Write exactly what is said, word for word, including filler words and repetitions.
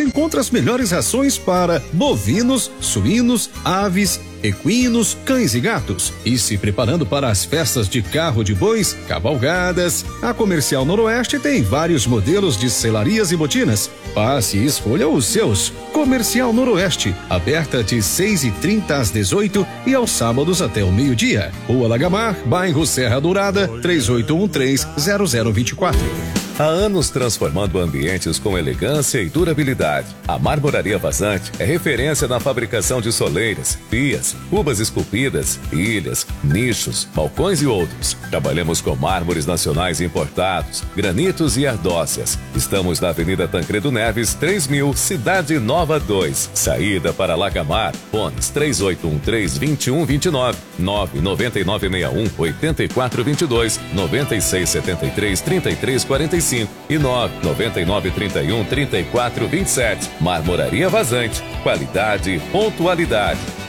encontra as melhores rações para bovinos, suínos, aves, equinos, cães e gatos. E se preparando para as festas de carro de bois, cavalgadas, a Comercial Noroeste tem vários modelos de selarias e botinas. Passe e escolha os seus. Comercial Noroeste, aberta de seis e trinta às dezoito e aos sábados até o meio-dia. Rua Lagamar, bairro Serra Dourada, três oito um três, zero zero dois quatro. Há anos transformando ambientes com elegância e durabilidade. A Marmoraria Vazante é referência na fabricação de soleiras, pias, cubas esculpidas, ilhas, nichos, balcões e outros. Trabalhamos com mármores nacionais importados, granitos e ardócias. Estamos na Avenida Tancredo Neves, três mil, Cidade Nova dois. Saída para Lagamar, fones três oito um três, dois um dois nove, nove nove nove seis um, oito quatro dois dois, nove seis sete três, três três quatro cinco e nove nove nove trinta e um, trinta e quatro vinte e sete. Marmoraria Vazante, qualidade e pontualidade.